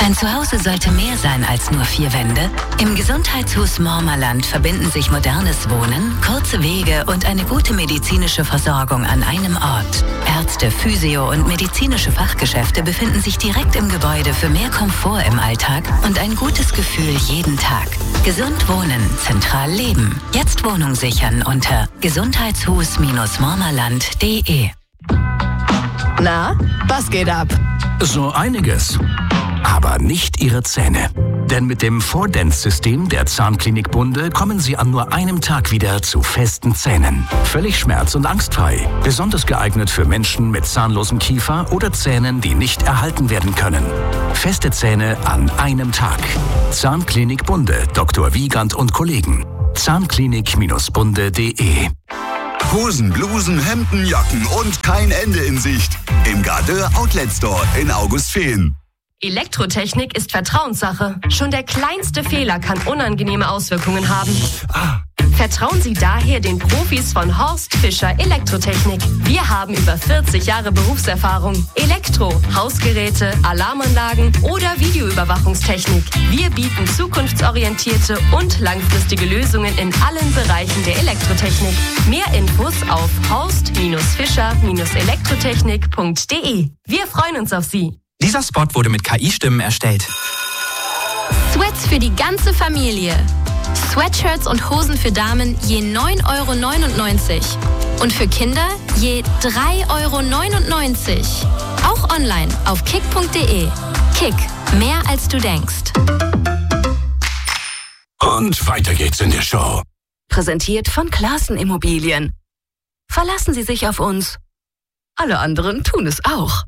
Ein Zuhause sollte mehr sein als nur 4 Wände. Im Gesundheitshus Mormerland verbinden sich modernes Wohnen, kurze Wege und eine gute medizinische Versorgung an einem Ort. Ärzte, Physio- und medizinische Fachgeschäfte befinden sich direkt im Gebäude für mehr Komfort im Alltag und ein gutes Gefühl jeden Tag. Gesund wohnen, zentral leben. Jetzt Wohnung sichern unter gesundheitshus-mormerland.de. Na, was geht ab? So einiges. Aber nicht Ihre Zähne. Denn mit dem 4Dents-System der Zahnklinik Bunde kommen Sie an nur einem Tag wieder zu festen Zähnen. Völlig schmerz- und angstfrei. Besonders geeignet für Menschen mit zahnlosem Kiefer oder Zähnen, die nicht erhalten werden können. Feste Zähne an einem Tag. Zahnklinik Bunde, Dr. Wiegand und Kollegen. Zahnklinik-bunde.de. Hosen, Blusen, Hemden, Jacken und kein Ende in Sicht. Im Gardeur Outlet Store in Augustfehn. Elektrotechnik ist Vertrauenssache. Schon der kleinste Fehler kann unangenehme Auswirkungen haben. Vertrauen Sie daher den Profis von Horst Fischer Elektrotechnik. Wir haben über 40 Jahre Berufserfahrung. Elektro, Hausgeräte, Alarmanlagen oder Videoüberwachungstechnik. Wir bieten zukunftsorientierte und langfristige Lösungen in allen Bereichen der Elektrotechnik. Mehr Infos auf horst-fischer-elektrotechnik.de. Wir freuen uns auf Sie. Dieser Spot wurde mit KI-Stimmen erstellt. Sweats für die ganze Familie. Sweatshirts und Hosen für Damen je 9,99 € und für Kinder je 3,99 €. Auch online auf kick.de. Kick, mehr als du denkst. Und weiter geht's in der Show. Präsentiert von Classen Immobilien. Verlassen Sie sich auf uns. Alle anderen tun es auch.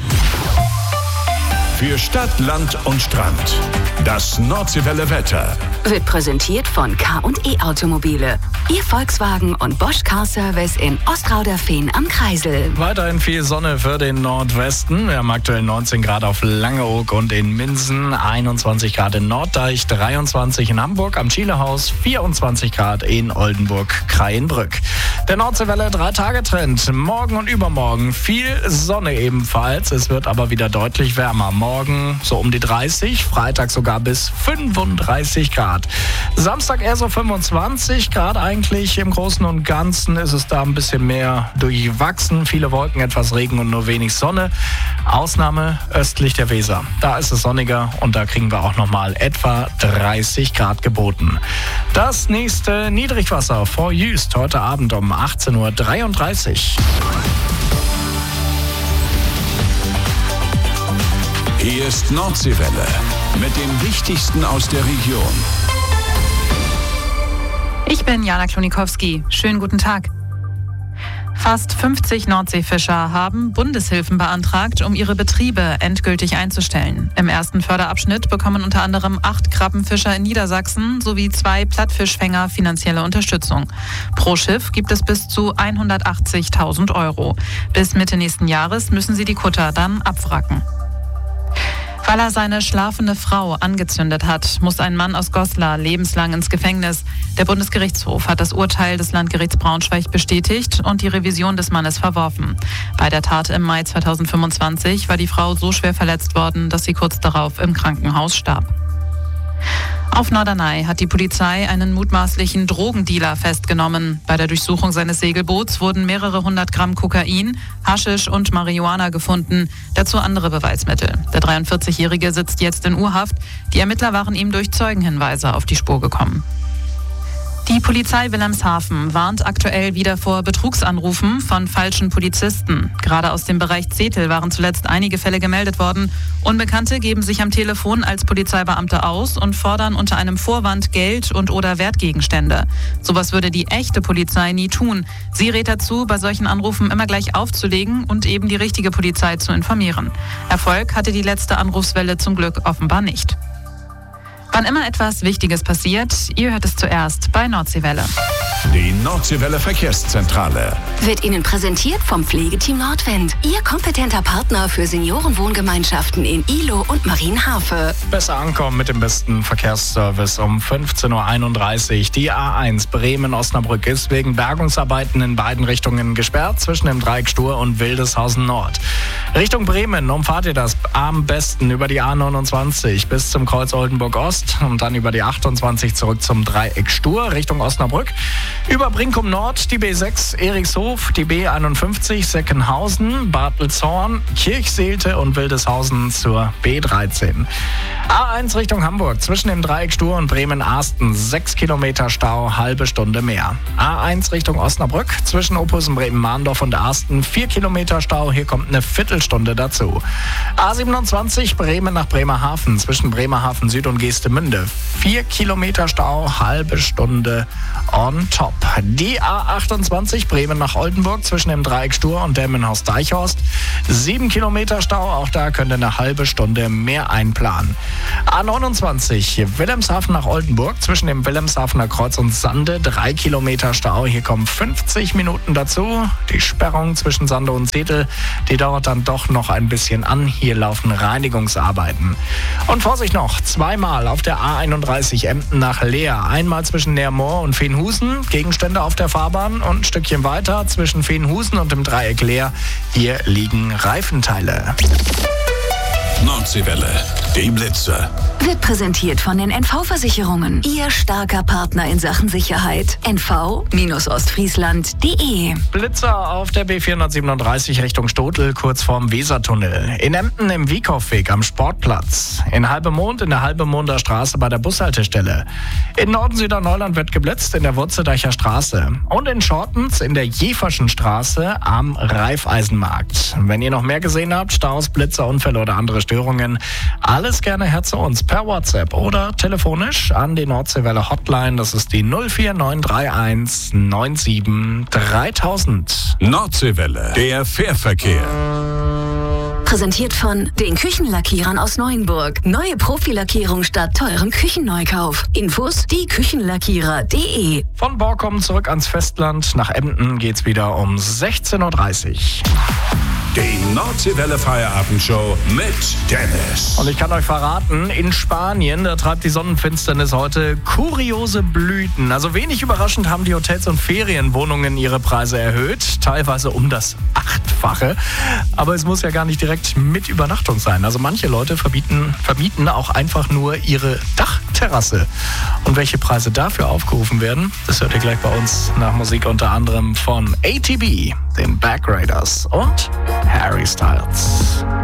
Für Stadt, Land und Strand. Das Nordseewelle Wetter. Wird präsentiert von K&E Automobile. Ihr Volkswagen und Bosch Car Service in Ostrauderfehn am Kreisel. Weiterhin viel Sonne für den Nordwesten. Wir haben aktuell 19 Grad auf Langeoog und in Minsen, 21 Grad in Norddeich, 23 in Hamburg am Schielehaus, 24 Grad in Oldenburg-Kreienbrück. Der Nordseewelle 3-Tage-Trend. Morgen und übermorgen viel Sonne ebenfalls. Es wird aber wieder deutlich wärmer. Morgen so um die 30, Freitag sogar bis 35 Grad. Samstag eher so 25 Grad eigentlich. Im Großen und Ganzen ist es da ein bisschen mehr durchwachsen. Viele Wolken, etwas Regen und nur wenig Sonne. Ausnahme östlich der Weser. Da ist es sonniger und da kriegen wir auch nochmal etwa 30 Grad geboten. Das nächste Niedrigwasser vor Jüst heute Abend um 18:33 Uhr. Hier ist Nordseewelle mit dem Wichtigsten aus der Region. Ich bin Jana Klonikowski. Schönen guten Tag. Fast 50 Nordseefischer haben Bundeshilfen beantragt, um ihre Betriebe endgültig einzustellen. Im ersten Förderabschnitt bekommen unter anderem 8 Krabbenfischer in Niedersachsen sowie 2 Plattfischfänger finanzielle Unterstützung. Pro Schiff gibt es bis zu 180.000 €. Bis Mitte nächsten Jahres müssen sie die Kutter dann abwracken. Weil er seine schlafende Frau angezündet hat, muss ein Mann aus Goslar lebenslang ins Gefängnis. Der Bundesgerichtshof hat das Urteil des Landgerichts Braunschweig bestätigt und die Revision des Mannes verworfen. Bei der Tat im Mai 2025 war die Frau so schwer verletzt worden, dass sie kurz darauf im Krankenhaus starb. Auf Norderney hat die Polizei einen mutmaßlichen Drogendealer festgenommen. Bei der Durchsuchung seines Segelboots wurden mehrere 100 Gramm Kokain, Haschisch und Marihuana gefunden, dazu andere Beweismittel. Der 43-Jährige sitzt jetzt in U-Haft. Die Ermittler waren ihm durch Zeugenhinweise auf die Spur gekommen. Die Polizei Wilhelmshaven warnt aktuell wieder vor Betrugsanrufen von falschen Polizisten. Gerade aus dem Bereich Zetel waren zuletzt einige Fälle gemeldet worden. Unbekannte geben sich am Telefon als Polizeibeamte aus und fordern unter einem Vorwand Geld und/oder Wertgegenstände. Sowas würde die echte Polizei nie tun. Sie rät dazu, bei solchen Anrufen immer gleich aufzulegen und eben die richtige Polizei zu informieren. Erfolg hatte die letzte Anrufswelle zum Glück offenbar nicht. Wann immer etwas Wichtiges passiert, ihr hört es zuerst bei Nordseewelle. Die Nordseewelle Verkehrszentrale. Wird Ihnen präsentiert vom Pflegeteam Nordwind. Ihr kompetenter Partner für Seniorenwohngemeinschaften in Ihlow und Marienhafe. Besser ankommen mit dem besten Verkehrsservice um 15.31 Uhr. Die A1 Bremen-Osnabrück ist wegen Bergungsarbeiten in beiden Richtungen gesperrt, zwischen dem Dreieck Stur und Wildeshausen Nord. Richtung Bremen umfahrt ihr das am besten über die A29 bis zum Kreuz Oldenburg Ost und dann über die 28 zurück zum Dreieck Stur Richtung Osnabrück. Über Brinkum Nord die B6 Erikshof, die B51 Seckenhausen, Bartelzorn, Kirchseelte und Wildeshausen zur B13. A1 Richtung Hamburg zwischen dem Dreieck Stur und Bremen-Arsten 6 Kilometer Stau, halbe Stunde mehr. A1 Richtung Osnabrück zwischen Ophusen, Bremen-Mahndorf und Arsten 4 Kilometer Stau, hier kommt eine Viertelstunde dazu. A27 Bremen nach Bremerhaven zwischen Bremerhaven Süd und Geestemünde 4 Kilometer Stau, halbe Stunde on top. Die A28 Bremen nach Oldenburg zwischen dem Dreieck Stur und Delmenhorst-Deichhorst 7 Kilometer Stau, auch da könnt ihr eine halbe Stunde mehr einplanen. A29 Wilhelmshaven nach Oldenburg zwischen dem Wilhelmshavener Kreuz und Sande 3 Kilometer Stau, hier kommen 50 Minuten dazu. Die Sperrung zwischen Sande und Zetel, die dauert dann doch noch ein bisschen an, hier laufen Reinigungsarbeiten. Und Vorsicht noch, zweimal auf der A31 Emden nach Leer, einmal zwischen Neermoor und Veenhusen, Gegenstände auf der Fahrbahn und ein Stückchen weiter zwischen Veenhusen und dem Dreieck Leer, hier liegen Reifenteile. Nordseewelle, die Blitzer. Wird präsentiert von den NV-Versicherungen. Ihr starker Partner in Sachen Sicherheit. nv-ostfriesland.de. Blitzer auf der B437 Richtung Stotel, kurz vorm Wesertunnel. In Emden im Wiekhoffweg am Sportplatz. In Halbemond in der Halbemonder Straße bei der Bushaltestelle. In Norden-Süderneuland wird geblitzt in der Wurzeldeicher Straße. Und in Schortens in der Jeferschen Straße am Raiffeisenmarkt. Wenn ihr noch mehr gesehen habt, Staus, Blitzer, Unfälle oder andere Störungen, alles gerne her zu uns per WhatsApp oder telefonisch an die Nordseewelle Hotline. Das ist die 04931 97 3000. Nordseewelle, der Fährverkehr. Präsentiert von den Küchenlackierern aus Neuenburg. Neue Profilackierung statt teurem Küchenneukauf. Infos dieküchenlackierer.de. Von Borkum zurück ans Festland. Nach Emden geht's wieder um 16.30 Uhr. Die Nordseewelle Feierabendshow mit Dennis. Und ich kann euch verraten, in Spanien, da treibt die Sonnenfinsternis heute kuriose Blüten. Also wenig überraschend haben die Hotels und Ferienwohnungen ihre Preise erhöht, teilweise um das 8-fache. Aber es muss ja gar nicht direkt mit Übernachtung sein. Also manche Leute vermieten auch einfach nur ihre Dachterrasse. Und welche Preise dafür aufgerufen werden, das hört ihr gleich bei uns nach Musik unter anderem von ATB, den Back Raiders und Harry Styles.